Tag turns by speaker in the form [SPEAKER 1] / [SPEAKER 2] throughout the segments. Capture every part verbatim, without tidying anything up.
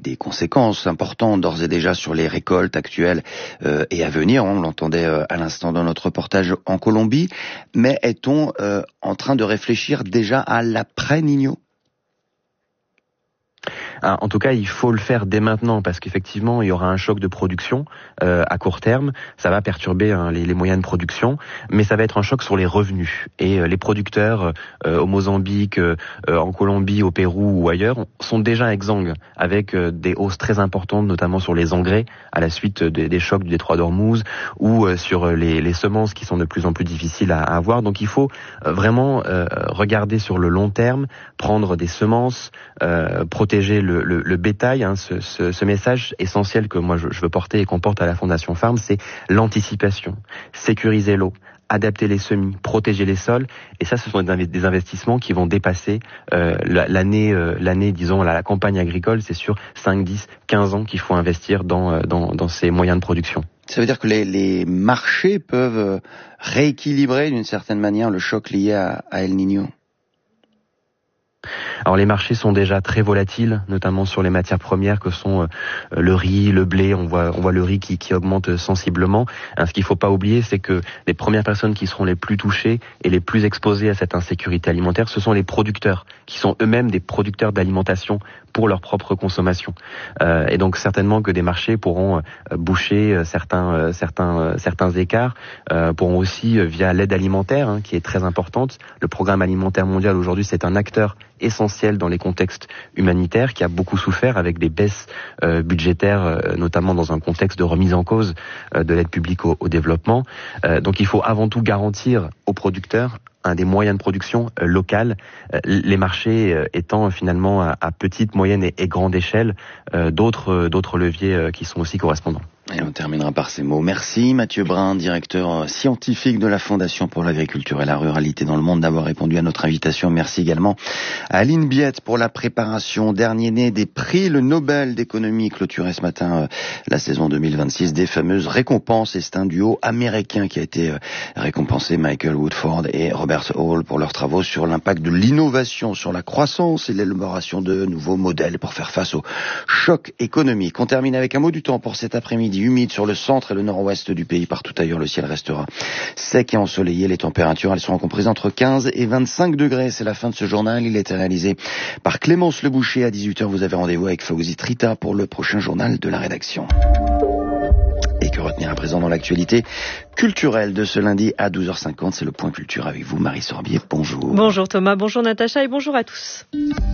[SPEAKER 1] des conséquences importantes d'ores et déjà sur les récoltes actuelles euh, et à venir. On l'entendait euh, à l'instant dans notre reportage en Colombie. Mais est-on euh, en train de réfléchir déjà à l'après-Niño ?
[SPEAKER 2] Ah, en tout cas, il faut le faire dès maintenant parce qu'effectivement, il y aura un choc de production euh, à court terme. Ça va perturber hein, les, les moyens de production, mais ça va être un choc sur les revenus. Et euh, les producteurs euh, au Mozambique, euh, en Colombie, au Pérou ou ailleurs sont déjà exsangues avec euh, des hausses très importantes, notamment sur les engrais à la suite des, des chocs du détroit d'Ormuz ou euh, sur les, les semences qui sont de plus en plus difficiles à, à avoir. Donc, il faut euh, vraiment euh, regarder sur le long terme, prendre des semences, euh, protéger le Le, le, le bétail, hein, ce, ce, ce message essentiel que moi je, je veux porter et qu'on porte à la Fondation Farm, c'est l'anticipation, sécuriser l'eau, adapter les semis, protéger les sols, et ça ce sont des investissements qui vont dépasser euh, l'année, euh, l'année, disons, la, la campagne agricole, c'est sur cinq, dix, quinze ans qu'il faut investir dans, dans, dans ces moyens de production.
[SPEAKER 1] Ça veut dire que les, les marchés peuvent rééquilibrer d'une certaine manière le choc lié à, à El Niño?
[SPEAKER 2] Alors les marchés sont déjà très volatiles, notamment sur les matières premières que sont euh, le riz, le blé. On voit, on voit le riz qui, qui augmente sensiblement. Hein, ce qu'il ne faut pas oublier, c'est que les premières personnes qui seront les plus touchées et les plus exposées à cette insécurité alimentaire, ce sont les producteurs, qui sont eux-mêmes des producteurs d'alimentation pour leur propre consommation. Euh, et donc certainement que des marchés pourront euh, boucher euh, certains, euh, certains, euh, certains écarts, euh, pourront aussi, euh, via l'aide alimentaire, hein, qui est très importante. Le programme alimentaire mondial aujourd'hui, c'est un acteur essentiel dans les contextes humanitaires, qui a beaucoup souffert avec des baisses euh, budgétaires, euh, notamment dans un contexte de remise en cause euh, de l'aide publique au, au développement. Euh, donc il faut avant tout garantir aux producteurs un des moyens de production euh, local, euh, les marchés euh, étant finalement à, à petite, moyenne et, et grande échelle euh, d'autres, euh, d'autres leviers euh, qui sont aussi correspondants.
[SPEAKER 1] Et on terminera par ces mots. Merci Mathieu Brun, directeur scientifique de la Fondation pour l'agriculture et la ruralité dans le monde, d'avoir répondu à notre invitation. Merci également à Aline Biette pour la préparation. Dernier né des prix, le Nobel d'économie clôturait ce matin euh, la saison deux mille vingt-six des fameuses récompenses. Et c'est un duo américain qui a été euh, récompensé, Michael Woodford et Robert Hall, pour leurs travaux sur l'impact de l'innovation sur la croissance et l'élaboration de nouveaux modèles pour faire face au choc économique. On termine avec un mot du temps pour cet après-midi. Humide sur le centre et le nord-ouest du pays. Partout ailleurs, le ciel restera sec et ensoleillé. Les températures, elles seront comprises entre quinze et vingt-cinq degrés. C'est la fin de ce journal. Il a été réalisé par Clémence Leboucher. À dix-huit heures, vous avez rendez-vous avec Fawzi Trita pour le prochain journal de la rédaction. Et que retenir à présent dans l'actualité culturelle de ce lundi à douze heures cinquante, c'est le point culture avec vous, Marie Sorbier. Bonjour.
[SPEAKER 3] Bonjour Thomas, bonjour Natacha et bonjour à tous.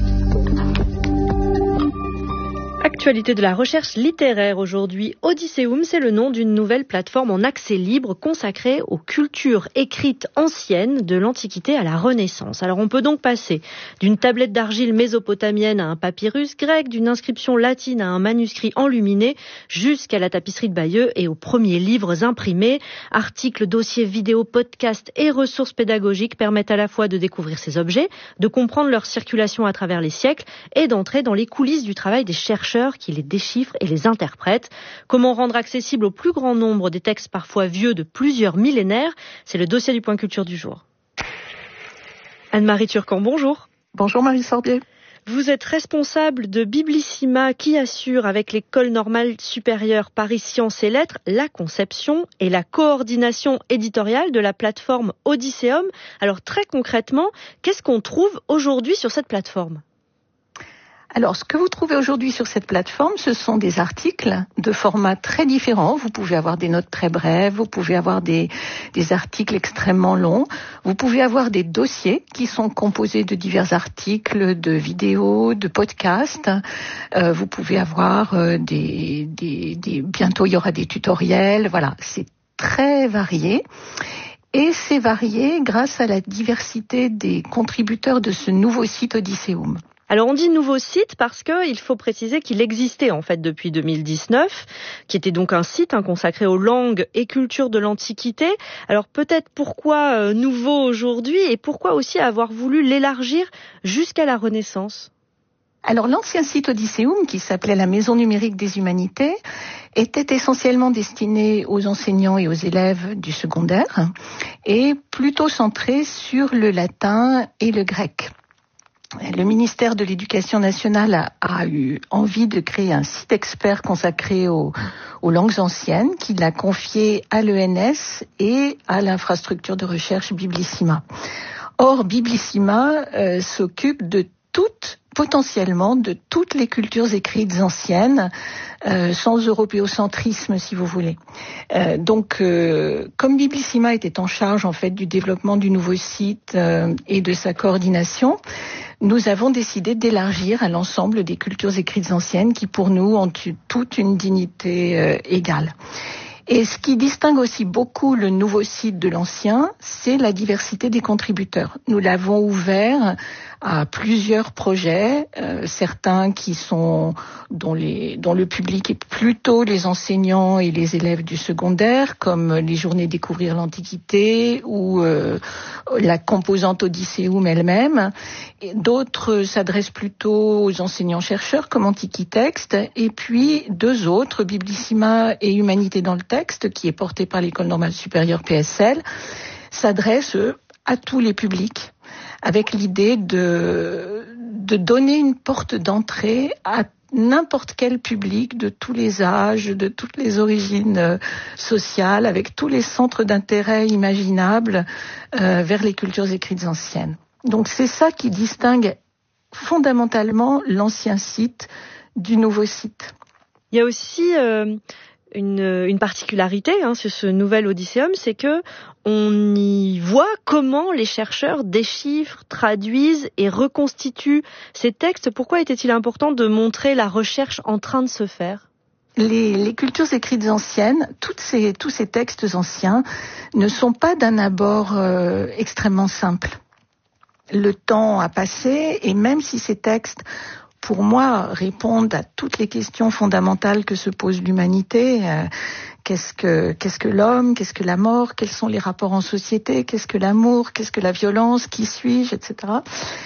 [SPEAKER 3] Actualité de la recherche littéraire aujourd'hui. Odysseum, c'est le nom d'une nouvelle plateforme en accès libre consacrée aux cultures écrites anciennes de l'Antiquité à la Renaissance. Alors on peut donc passer d'une tablette d'argile mésopotamienne à un papyrus grec, d'une inscription latine à un manuscrit enluminé, jusqu'à la tapisserie de Bayeux et aux premiers livres imprimés. Articles, dossiers, vidéos, podcasts et ressources pédagogiques permettent à la fois de découvrir ces objets, de comprendre leur circulation à travers les siècles et d'entrer dans les coulisses du travail des chercheurs qui les déchiffrent et les interprètent. Comment rendre accessible au plus grand nombre des textes parfois vieux de plusieurs millénaires? C'est le dossier du point culture du jour. Anne-Marie Turcan, bonjour.
[SPEAKER 4] Bonjour Marie Sorbier.
[SPEAKER 3] Vous êtes responsable de Biblissima qui assure avec l'École normale supérieure Paris Sciences et Lettres la conception et la coordination éditoriale de la plateforme Odysseum. Alors très concrètement, qu'est-ce qu'on trouve aujourd'hui sur cette plateforme ?
[SPEAKER 4] Alors, ce que vous trouvez aujourd'hui sur cette plateforme, ce sont des articles de formats très différents. Vous pouvez avoir des notes très brèves, vous pouvez avoir des, des articles extrêmement longs, vous pouvez avoir des dossiers qui sont composés de divers articles, de vidéos, de podcasts. Euh, vous pouvez avoir euh, des, des, des... Bientôt, il y aura des tutoriels. Voilà, c'est très varié. Et c'est varié grâce à la diversité des contributeurs de ce nouveau site Odysseum.
[SPEAKER 3] Alors on dit nouveau site parce qu'il faut préciser qu'il existait en fait depuis deux mille dix-neuf, qui était donc un site hein, consacré aux langues et cultures de l'Antiquité. Alors peut-être pourquoi euh, nouveau aujourd'hui et pourquoi aussi avoir voulu l'élargir jusqu'à la Renaissance ?
[SPEAKER 4] Alors l'ancien site Odysseum, qui s'appelait la Maison numérique des humanités, était essentiellement destiné aux enseignants et aux élèves du secondaire et plutôt centré sur le latin et le grec. Le ministère de l'Éducation nationale a, a eu envie de créer un site expert consacré aux, aux langues anciennes qu'il a confié à l'E N S et à l'infrastructure de recherche Biblissima. Or, Biblissima euh, s'occupe de toutes, potentiellement, de toutes les cultures écrites anciennes, euh, sans européocentrisme, si vous voulez. Euh, donc, euh, comme Biblissima était en charge, en fait, du développement du nouveau site euh, et de sa coordination, nous avons décidé d'élargir à l'ensemble des cultures écrites anciennes qui, pour nous, ont eu toute une dignité euh, égale. Et ce qui distingue aussi beaucoup le nouveau site de l'ancien, c'est la diversité des contributeurs. Nous l'avons ouvert à plusieurs projets, euh, certains qui sont dont, les, dont le public est plutôt les enseignants et les élèves du secondaire, comme les journées Découvrir l'Antiquité ou euh, la composante Odysseum elle-même. Et d'autres s'adressent plutôt aux enseignants-chercheurs, comme Antiquitexte, et puis deux autres, Biblissima et Humanité dans le texte, qui est porté par l'École normale supérieure P S L, s'adressent à tous les publics, avec l'idée de, de donner une porte d'entrée à n'importe quel public de tous les âges, de toutes les origines sociales, avec tous les centres d'intérêt imaginables euh, vers les cultures écrites anciennes. Donc c'est ça qui distingue fondamentalement l'ancien site du nouveau site.
[SPEAKER 3] Il y a aussi euh, une, une particularité hein, sur ce nouvel Odysseum, c'est que on y voit comment les chercheurs déchiffrent, traduisent et reconstituent ces textes. Pourquoi était-il important de montrer la recherche en train de se faire ?
[SPEAKER 4] Les, les cultures écrites anciennes, toutes ces, tous ces textes anciens ne sont pas d'un abord euh, extrêmement simple. Le temps a passé et même si ces textes, pour moi, répondent à toutes les questions fondamentales que se pose l'humanité, euh, qu'est-ce que, qu'est-ce que l'homme, qu'est-ce que la mort, quels sont les rapports en société, qu'est-ce que l'amour, qu'est-ce que la violence, qui suis-je, et cetera.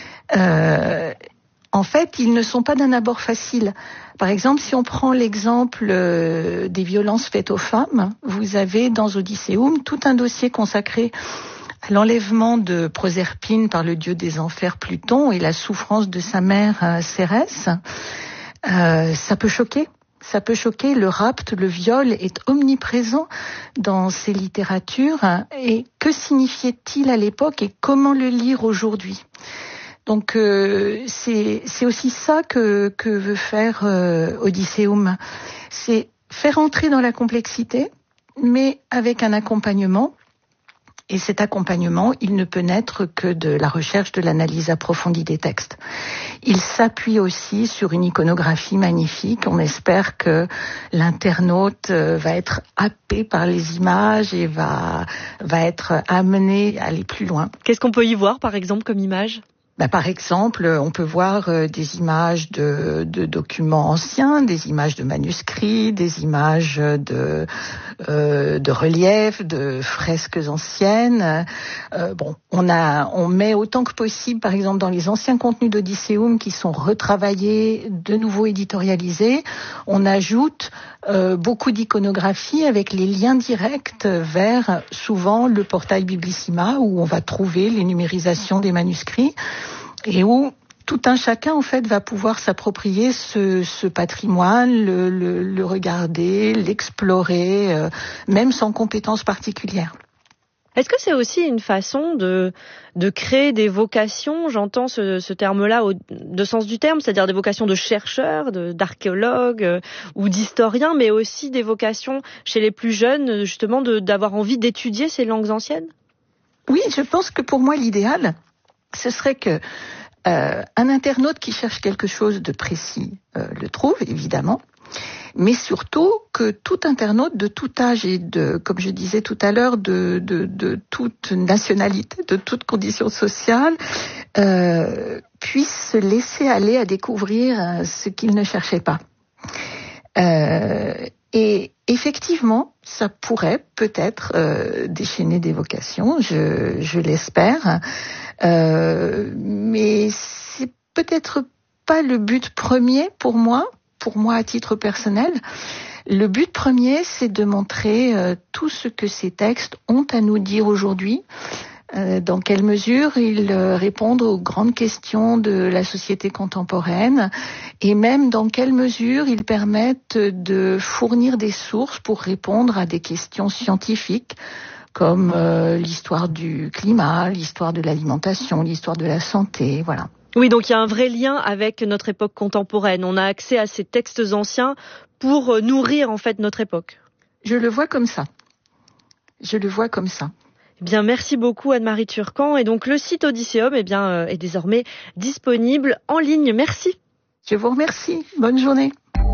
[SPEAKER 4] Euh, en fait, ils ne sont pas d'un abord facile. Par exemple, si on prend l'exemple euh, des violences faites aux femmes, vous avez dans Odysseum tout un dossier consacré à l'enlèvement de Proserpine par le dieu des enfers Pluton et la souffrance de sa mère euh, Cérès. Euh, ça peut choquer. Ça peut choquer, le rapt, le viol est omniprésent dans ces littératures. Et que signifiait-il à l'époque et comment le lire aujourd'hui ? Donc euh, c'est, c'est aussi ça que, que veut faire euh, Odysseum. C'est faire entrer dans la complexité, mais avec un accompagnement. Et cet accompagnement, il ne peut naître que de la recherche, de l'analyse approfondie des textes. Il s'appuie aussi sur une iconographie magnifique. On espère que l'internaute va être happé par les images et va, va être amené à aller plus loin.
[SPEAKER 3] Qu'est-ce qu'on peut y voir, par exemple, comme image ?
[SPEAKER 4] Ben, par exemple, on peut voir euh, des images de, de documents anciens, des images de manuscrits, des images de, euh, de reliefs, de fresques anciennes. Euh, bon, on a, on met autant que possible, par exemple, dans les anciens contenus d'Odysseum qui sont retravaillés, de nouveau éditorialisés, on ajoute euh, beaucoup d'iconographie avec les liens directs vers souvent le portail Biblissima où on va trouver les numérisations des manuscrits. Et où tout un chacun, en fait, va pouvoir s'approprier ce, ce patrimoine, le, le, le regarder, l'explorer, euh, même sans compétences particulières.
[SPEAKER 3] Est-ce que c'est aussi une façon de, de créer des vocations, j'entends ce, ce terme-là au de sens du terme, c'est-à-dire des vocations de chercheurs, de, d'archéologues euh, ou d'historiens, mais aussi des vocations chez les plus jeunes, justement, de, d'avoir envie d'étudier ces langues anciennes ?
[SPEAKER 4] Oui, je pense que pour moi, l'idéal, ce serait que euh, un internaute qui cherche quelque chose de précis euh, le trouve, évidemment, mais surtout que tout internaute de tout âge et de, comme je disais tout à l'heure, de, de, de toute nationalité, de toute condition sociale, euh, puisse se laisser aller à découvrir ce qu'il ne cherchait pas. Euh, et effectivement, ça pourrait peut-être euh, déchaîner des vocations, je, je l'espère. Euh, mais c'est peut-être pas le but premier pour moi, pour moi à titre personnel. Le but premier, c'est de montrer euh, tout ce que ces textes ont à nous dire aujourd'hui, Euh, dans quelle mesure ils euh, répondent aux grandes questions de la société contemporaine et même dans quelle mesure ils permettent de fournir des sources pour répondre à des questions scientifiques comme euh, l'histoire du climat, l'histoire de l'alimentation, l'histoire de la santé, voilà.
[SPEAKER 3] Oui, donc il y a un vrai lien avec notre époque contemporaine. On a accès à ces textes anciens pour nourrir en fait notre époque.
[SPEAKER 4] Je le vois comme ça. Je le vois comme ça.
[SPEAKER 3] Eh bien, merci beaucoup Anne-Marie Turcan. Et donc le site Odysseum eh bien, euh, est désormais disponible en ligne. Merci.
[SPEAKER 4] Je vous remercie. Bonne journée.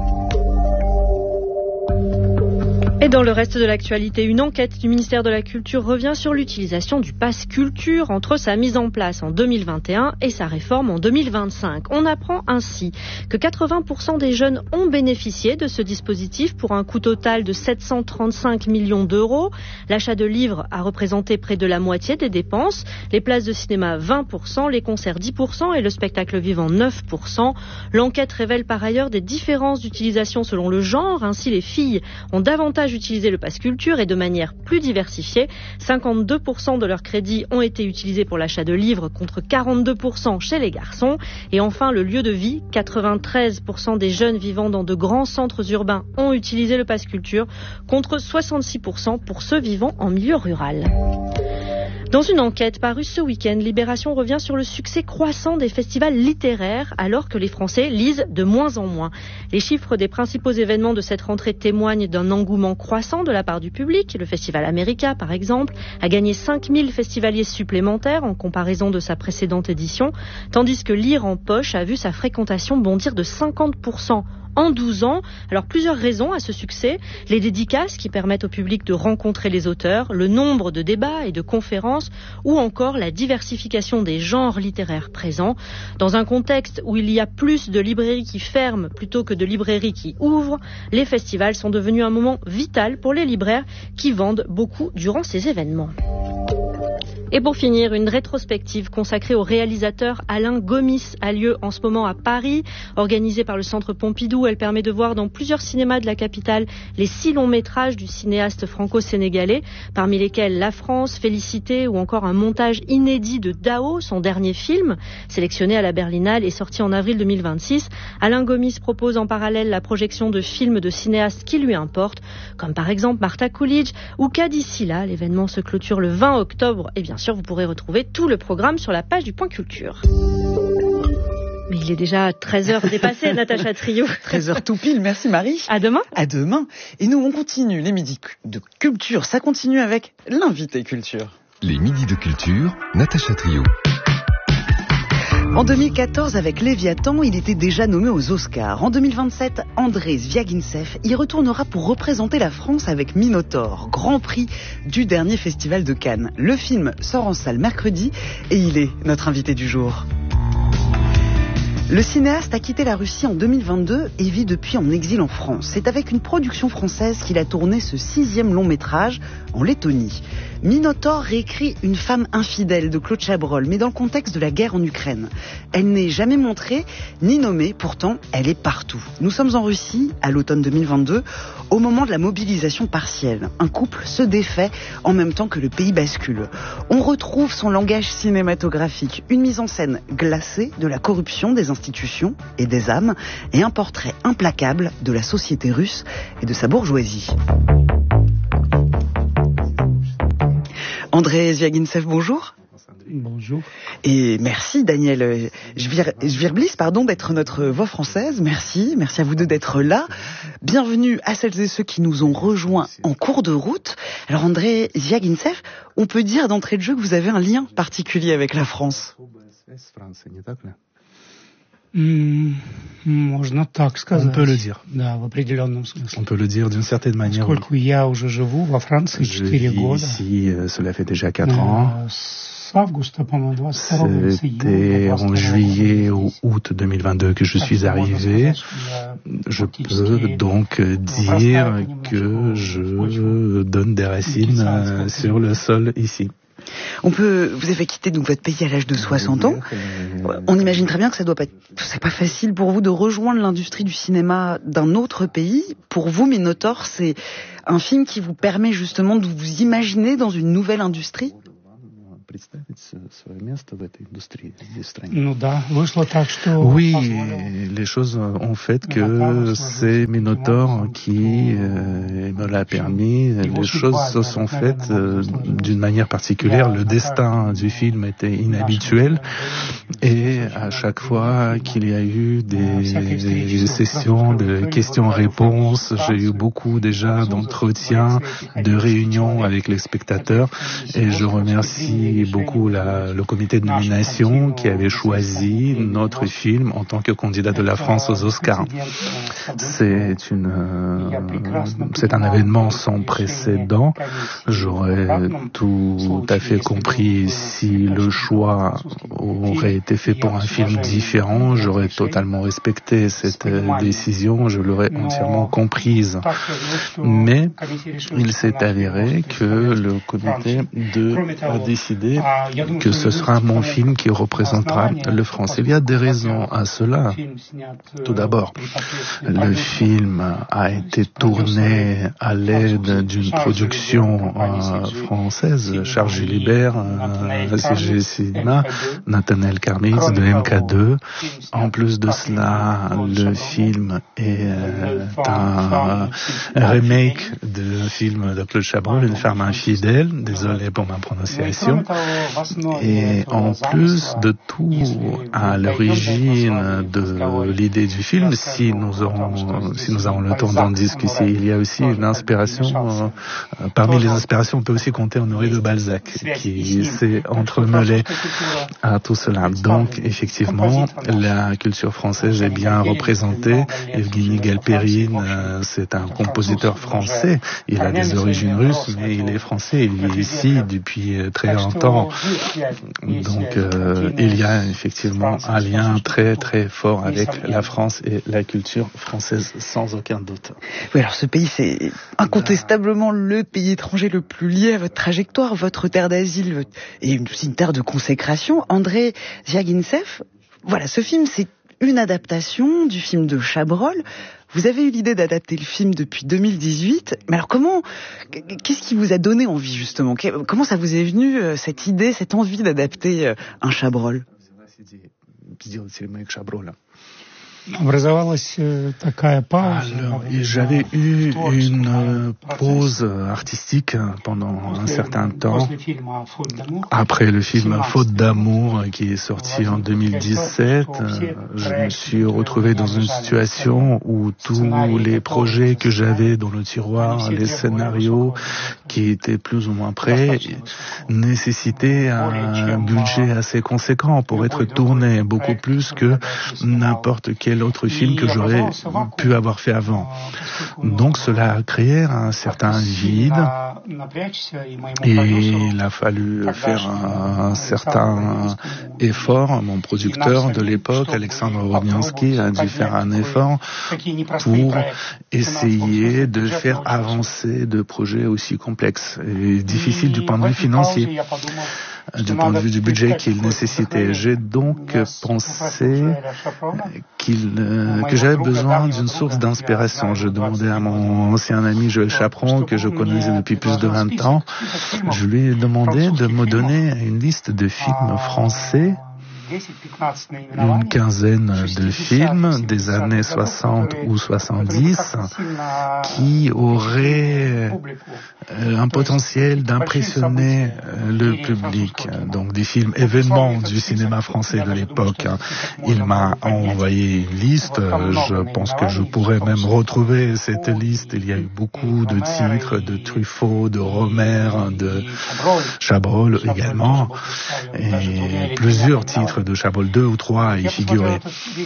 [SPEAKER 3] Et dans le reste de l'actualité, une enquête du ministère de la Culture revient sur l'utilisation du pass culture entre sa mise en place en deux mille vingt et un et sa réforme en deux mille vingt-cinq. On apprend ainsi que quatre-vingts pour cent des jeunes ont bénéficié de ce dispositif pour un coût total de sept cent trente-cinq millions d'euros. L'achat de livres a représenté près de la moitié des dépenses, les places de cinéma vingt pour cent, les concerts dix pour cent et le spectacle vivant neuf pour cent. L'enquête révèle par ailleurs des différences d'utilisation selon le genre. Ainsi, les filles ont davantage utiliser le pass culture et de manière plus diversifiée. cinquante-deux pour cent de leurs crédits ont été utilisés pour l'achat de livres contre quarante-deux pour cent chez les garçons. Et enfin, le lieu de vie. quatre-vingt-treize pour cent des jeunes vivant dans de grands centres urbains ont utilisé le pass culture contre soixante-six pour cent pour ceux vivant en milieu rural. Dans une enquête parue ce week-end, Libération revient sur le succès croissant des festivals littéraires alors que les Français lisent de moins en moins. Les chiffres des principaux événements de cette rentrée témoignent d'un engouement croissant de la part du public. Le Festival America, par exemple, a gagné cinq mille festivaliers supplémentaires en comparaison de sa précédente édition, tandis que Lire en poche a vu sa fréquentation bondir de cinquante pour cent en douze ans. Alors plusieurs raisons à ce succès. Les dédicaces qui permettent au public de rencontrer les auteurs, le nombre de débats et de conférences ou encore la diversification des genres littéraires présents. Dans un contexte où il y a plus de librairies qui ferment plutôt que de librairies qui ouvrent, les festivals sont devenus un moment vital pour les libraires qui vendent beaucoup durant ces événements. Et pour finir, une rétrospective consacrée au réalisateur Alain Gomis a lieu en ce moment à Paris. Organisée par le Centre Pompidou, elle permet de voir dans plusieurs cinémas de la capitale les six longs métrages du cinéaste franco-sénégalais, parmi lesquels La France, Félicité ou encore un montage inédit de Dao, son dernier film, sélectionné à la Berlinale et sorti en avril deux mille vingt-six. Alain Gomis propose en parallèle la projection de films de cinéastes qui lui importent, comme par exemple Martha Coolidge ou Kadisila. L'événement se clôture le vingt octobre et bien sûr vous pourrez retrouver tout le programme sur la page du Point Culture. Mais il est déjà treize heures dépassées, Natacha Trio.
[SPEAKER 5] treize heures tout pile, merci Marie.
[SPEAKER 3] À demain.
[SPEAKER 5] À demain. Et nous, on continue les midis de culture. Ça continue avec l'invité culture.
[SPEAKER 6] Les midis de culture, Natacha Trio.
[SPEAKER 5] En deux mille quatorze, avec Léviathan, il était déjà nommé aux Oscars. En deux mille vingt-sept, André Zviagintsev y retournera pour représenter la France avec Minotaure, grand prix du dernier festival de Cannes. Le film sort en salle mercredi et il est notre invité du jour. Le cinéaste a quitté la Russie en deux mille vingt-deux et vit depuis en exil en France. C'est avec une production française qu'il a tourné ce sixième long métrage en Lettonie. Minotaure réécrit une femme infidèle de Claude Chabrol, mais dans le contexte de la guerre en Ukraine. Elle n'est jamais montrée ni nommée, pourtant elle est partout. Nous sommes en Russie, à l'automne deux mille vingt-deux, au moment de la mobilisation partielle. Un couple se défait en même temps que le pays bascule. On retrouve son langage cinématographique, une mise en scène glacée de la corruption des institutions et des âmes, et un portrait implacable de la société russe et de sa bourgeoisie. André Zviagintsev, bonjour.
[SPEAKER 7] Bonjour.
[SPEAKER 5] Et merci Daniel Jvirblis, pardon, d'être notre voix française. Merci, merci à vous deux d'être là. Bienvenue à celles et ceux qui nous ont rejoints en cours de route. Alors André Zviagintsev, on peut dire d'entrée de jeu que vous avez un lien particulier avec la France.
[SPEAKER 7] Mmh, можно так сказать.
[SPEAKER 8] On peut le dire.
[SPEAKER 7] Да, в определенном смысле.
[SPEAKER 8] On peut le dire d'une certaine manière.
[SPEAKER 7] Поскольку я уже живу во Франции четыре года.
[SPEAKER 8] Ici, euh, cela fait déjà quatre ans.
[SPEAKER 7] С августа, по-моему, двадцать второго
[SPEAKER 8] C'était en juillet ou août deux mille vingt-deux que je suis arrivé. Je peux donc dire que je donne des racines sur le sol ici.
[SPEAKER 5] On peut, vous avez quitté donc votre pays à l'âge de soixante ans. On imagine très bien que ça doit pas être, c'est pas facile pour vous de rejoindre l'industrie du cinéma d'un autre pays. Pour vous, Minotaure, c'est un film qui vous permet justement de vous imaginer dans une nouvelle industrie.
[SPEAKER 8] Oui, les choses ont fait que c'est Minotaur qui euh, me l'a permis. Les choses se sont faites euh, d'une manière particulière. Le destin du film était inhabituel et à chaque fois qu'il y a eu des, des sessions de questions-réponses, j'ai eu beaucoup déjà d'entretiens, de réunions avec les spectateurs et je remercie beaucoup la, le comité de nomination qui avait choisi notre film en tant que candidat de la France aux Oscars. C'est une, euh, c'est un événement sans précédent. J'aurais tout à fait compris si le choix aurait été fait pour un film différent. J'aurais totalement respecté cette décision. Je l'aurais entièrement comprise. Mais il s'est avéré que le comité de, a décidé que ce sera mon film qui représentera le France. Il y a des raisons à cela. Tout d'abord, le film a été tourné à l'aide d'une production euh, française, Charles Julibert, euh, C G Cinéma, Nathanaël Karmitz de M K deux. En plus de cela, le film est euh, un, un remake d'un film de Claude Chabrol, Une femme infidèle, désolé pour ma prononciation. Et en plus de tout, à l'origine de l'idée du film, si nous aurons, si nous avons le temps d'en discuter, il y a aussi une inspiration, euh, parmi les inspirations, on peut aussi compter Honoré de Balzac, qui s'est entremêlé à tout cela. Donc, effectivement, la culture française est bien représentée. Evgueni Galperine, euh, c'est un compositeur français. Il a des origines russes, mais il est français. Il vit ici depuis très longtemps. Donc, euh, il y a effectivement un lien très, très fort avec la France et la culture française, sans aucun doute.
[SPEAKER 5] Oui, alors ce pays, c'est incontestablement le pays étranger le plus lié à votre trajectoire, votre terre d'asile et aussi une terre de consécration. André Zviagintsev, voilà, ce film, c'est une adaptation du film de Chabrol. Vous avez eu l'idée d'adapter le film depuis deux mille dix-huit, mais alors comment, qu'est-ce qui vous a donné envie justement? Comment ça vous est venu, cette idée, cette envie d'adapter un Chabrol?
[SPEAKER 7] Alors,
[SPEAKER 8] j'avais eu une pause artistique pendant un certain temps, après le film Faute d'amour qui est sorti en deux mille dix-sept. Je me suis retrouvé dans une situation où tous les projets que j'avais dans le tiroir, les scénarios qui étaient plus ou moins prêts, nécessitaient un budget assez conséquent pour être tourné, beaucoup plus que n'importe quel autre film que j'aurais pu avoir fait avant. Donc cela a créé un certain vide et il a fallu faire un, un certain effort. Mon producteur de l'époque, Alexandre Rodnianski, a dû faire un effort pour essayer de faire avancer de projets aussi complexes et difficiles du point de vue financier, du point de vue du budget qu'il nécessitait. J'ai donc pensé qu'il, euh, que j'avais besoin d'une source d'inspiration. Je demandais à mon ancien ami Joël Chaperon, que je connaissais depuis plus de vingt ans, je lui ai demandé de me donner une liste de films français, une quinzaine de films des années soixante ou soixante-dix qui auraient un potentiel d'impressionner le public. Donc des films événements du cinéma français de l'époque. Il m'a envoyé une liste. Je pense que je pourrais même retrouver cette liste. Il y a eu beaucoup de titres de Truffaut, de Romer, de Chabrol également, et plusieurs titres de Chabrol, deux ou trois à y figurer.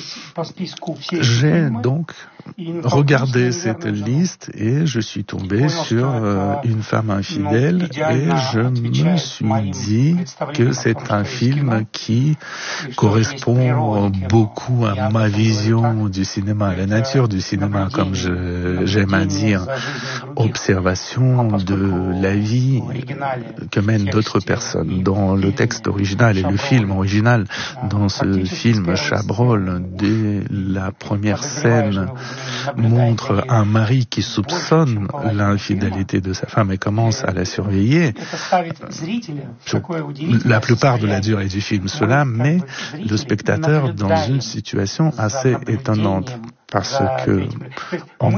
[SPEAKER 8] J'ai donc regardé cette liste et je suis tombé sur euh, Une femme infidèle et je me suis dit que c'est un film qui correspond beaucoup à ma vision du cinéma, à la nature du cinéma, comme je, j'aime à dire, observation de la vie que mènent d'autres personnes. Dans le texte original et le film original, Dans ce film, Chabrol, dès la première scène, montre un mari qui soupçonne l'infidélité de sa femme et commence à la surveiller. La plupart de la durée du film, cela met le spectateur dans une situation assez étonnante. Parce que, en